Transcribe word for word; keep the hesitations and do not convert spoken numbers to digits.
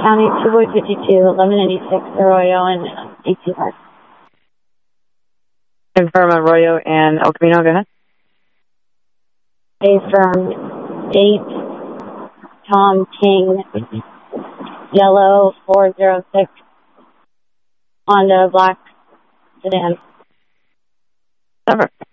County, two boy fifty-two, eleven eighty-six, Arroyo, and eighteen five. Confirm Arroyo and El Camino, go ahead. A from eight, Tom King, yellow, four zero six, Honda black sedan. Cover.